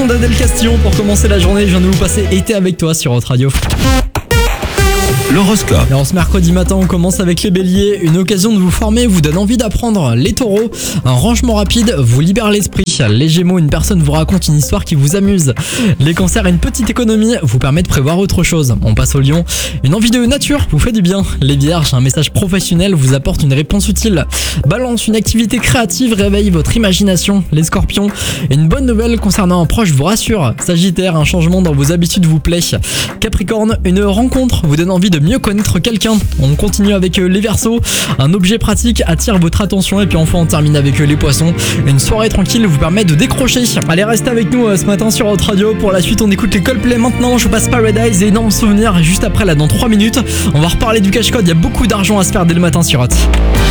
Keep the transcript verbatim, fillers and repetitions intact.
d'Adèle Castillon pour commencer la journée. Je viens de vous passer Été avec toi sur Hot Radio. L'horoscope. Alors ce mercredi matin, on commence avec les béliers. Une occasion de vous former vous donne envie d'apprendre. Les taureaux, un rangement rapide vous libère l'esprit. Les gémeaux, une personne vous raconte une histoire qui vous amuse. Les cancers, une petite économie vous permet de prévoir autre chose. On passe au lion, une envie de nature vous fait du bien. Les vierges, un message professionnel vous apporte une réponse utile. Balance, une activité créative réveille votre imagination. Les scorpions, une bonne nouvelle concernant un proche vous rassure. Sagittaire, un changement dans vos habitudes vous plaît. Capricorne, une rencontre vous donne envie de mieux connaître quelqu'un. On continue avec les Verseaux, un objet pratique attire votre attention. Et puis enfin on termine avec les poissons, une soirée tranquille vous permet de décrocher. Allez, restez avec nous ce matin sur Hot Radio. Pour la suite on écoute les Coldplay maintenant. Je vous passe Paradise et énorme souvenir juste après là dans trois minutes. On va reparler du cash code, il y a beaucoup d'argent à se faire dès le matin sur Hot.